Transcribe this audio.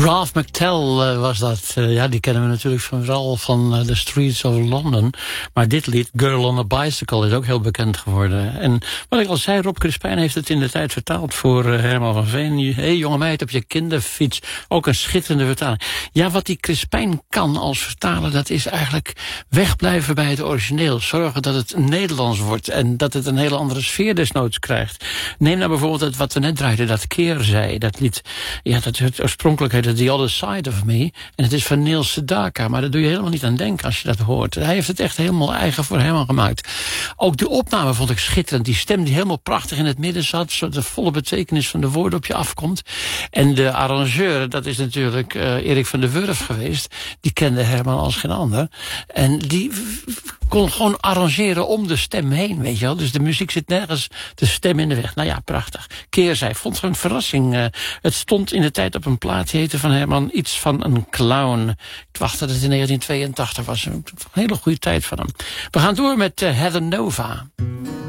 Ralph McTell was dat. Ja, die kennen we natuurlijk vooral van The Streets of London. Maar dit lied, Girl on a Bicycle, is ook heel bekend geworden. En wat ik al zei, Rob Crispijn heeft het in de tijd vertaald voor Herman van Veen. Hey, jonge meid op je kinderfiets. Ook een schitterende vertaling. Ja, wat die Crispijn kan als vertaler, dat is eigenlijk wegblijven bij het origineel. Zorgen dat het Nederlands wordt en dat het een hele andere sfeer desnoods krijgt. Neem nou bijvoorbeeld het wat we net draaiden, dat Keerzij. Dat lied, ja, dat het oorspronkelijk heette The Other Side of Me. En het is van Niels Sedaka, maar daar doe je helemaal niet aan denken als je dat hoort. Hij heeft het echt helemaal eigen voor Herman gemaakt. Ook de opname vond ik schitterend. Die stem die helemaal prachtig in het midden zat, zodat de volle betekenis van de woorden op je afkomt. En de arrangeur, dat is natuurlijk Erik van der Wurf geweest. Die kende Herman als geen ander. En die kon gewoon arrangeren om de stem heen, weet je wel. Dus de muziek zit nergens de stem in de weg. Nou ja, prachtig. Keerzij, vond het een verrassing. Het stond in de tijd op een plaat, die heette van Herman Iets van een Clown. Ik wacht dat het in 1982 was. Een hele goede tijd van hem. We gaan door met Heather Nova.